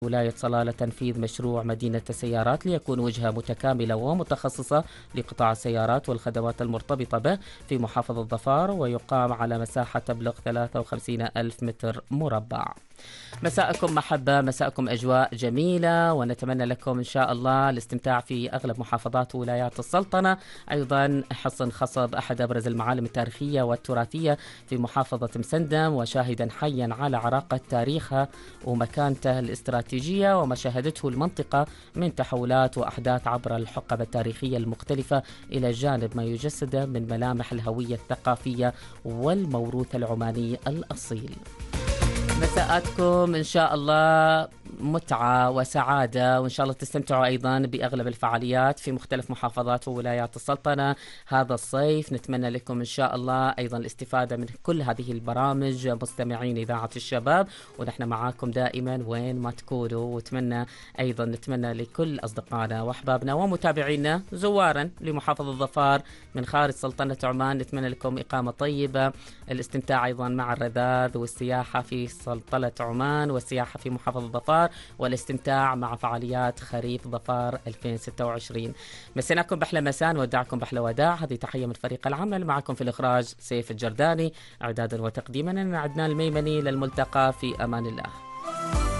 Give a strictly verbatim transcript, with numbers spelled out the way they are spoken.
ولاية صلالة تنفيذ مشروع مدينة السيارات ليكون وجهة متكاملة ومتخصصة لقطاع السيارات والخدمات المرتبطة به في محافظة ظفار، ويقام على مساحة تبلغ ثلاثة وخمسين ألف متر مربع. مساءكم محبة، مساءكم أجواء جميلة، ونتمنى لكم إن شاء الله الاستمتاع في أغلب محافظات ولايات السلطنة. أيضا حصن خصب أحد أبرز المعالم التاريخية والتراثية في محافظة مسندم، وشاهدا حيا على عراقة تاريخها ومكانته الاستراتيجية وما شهدته المنطقة من تحولات وأحداث عبر الحقبة التاريخية المختلفة، إلى جانب ما يجسده من ملامح الهوية الثقافية والموروث العماني الأصيل. مساءاتكم إن شاء الله متعة وسعادة، وإن شاء الله تستمتعوا أيضا بأغلب الفعاليات في مختلف محافظات وولايات السلطنة هذا الصيف. نتمنى لكم إن شاء الله أيضا الاستفادة من كل هذه البرامج مستمعين إذاعة الشباب، ونحن معاكم دائما وين ما تكونوا. وتمنى أيضا نتمنى لكل أصدقائنا وأحبابنا ومتابعينا زوارا لمحافظة ظفار من خارج سلطنة عمان، نتمنى لكم إقامة طيبة، الاستمتاع أيضا مع الرذاذ والسياحة في سلطنة عمان والسياحة في محافظة ظفار، والاستمتاع مع فعاليات خريف ظفار ألفين وستة وعشرين. مسيناكم بحلى مساء، نودعكم بحلى وداع. هذه تحية من فريق العمل، معكم في الإخراج سيف الجرداني، إعدادا وتقديما عدنان الميمني. للملتقى في أمان الله.